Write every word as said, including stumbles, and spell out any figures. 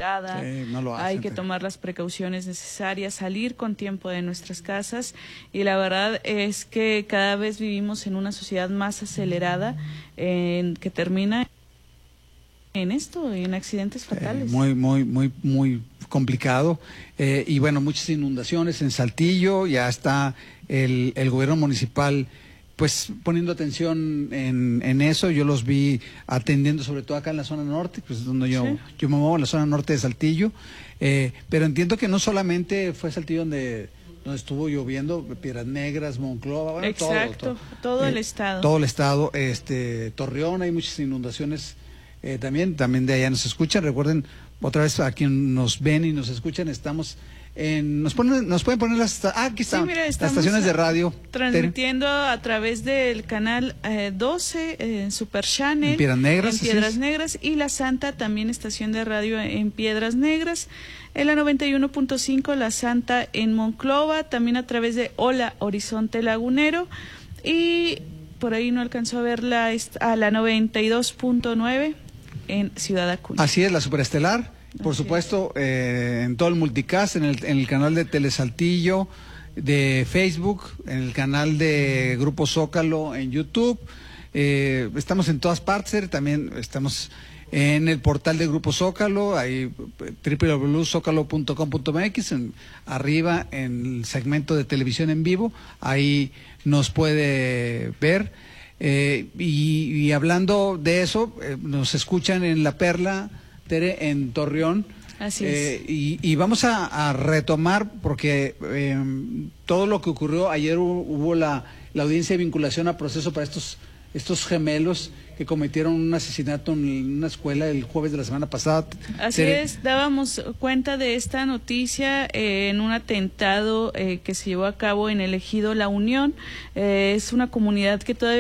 acelerada, sí, no lo hacen, hay que pero... tomar las precauciones necesarias, salir con tiempo de nuestras casas, y la verdad es que cada vez vivimos en una sociedad más acelerada, en que termina en esto, en accidentes fatales. Eh, muy, muy, muy, muy complicado. Eh, y bueno, muchas inundaciones en Saltillo, ya está el, el gobierno municipal pues poniendo atención en, en eso. Yo los vi atendiendo sobre todo acá en la zona norte, pues donde yo, sí. yo me muevo, en la zona norte de Saltillo. Eh, pero entiendo que no solamente fue Saltillo donde... donde estuvo lloviendo, Piedras Negras, Monclova, bueno, exacto, todo, todo, todo eh, el estado. Todo el estado, este, Torreón, hay muchas inundaciones eh, también, también de allá nos escuchan. Recuerden, otra vez a quien nos ven y nos escuchan, estamos en, nos ponen, nos pueden poner las, ah, aquí están, sí, mira, las estaciones de radio. Transmitiendo a través del canal eh, doce, en Super Channel, en Piedras Negras, en Piedras Negras, y La Santa, también estación de radio en Piedras Negras. En la noventa y uno punto cinco, La Santa en Monclova, también a través de Hola Horizonte Lagunero, y por ahí no alcanzó a ver la, a la noventa y dos punto nueve en Ciudad Acuña. Así es, la Superestelar, por Así supuesto, eh, en todo el multicast, en el, en el canal de Telesaltillo, de Facebook, en el canal de Grupo Zócalo, en YouTube, eh, estamos en todas partes, también estamos... en el portal de Grupo Zócalo, ahí doble u doble u doble u punto zócalo punto com punto m x, en, arriba en el segmento de televisión en vivo, ahí nos puede ver. Eh, y, y hablando de eso, eh, nos escuchan en La Perla, Tere, en Torreón. Así eh, es. Y, y vamos a, a retomar, porque eh, todo lo que ocurrió, ayer hubo, hubo la, la audiencia de vinculación a proceso para estos, estos gemelos que cometieron un asesinato en una escuela el jueves de la semana pasada. Así Tere. es, dábamos cuenta de esta noticia eh, en un atentado eh, que se llevó a cabo en el ejido La Unión. Eh, es una comunidad que todavía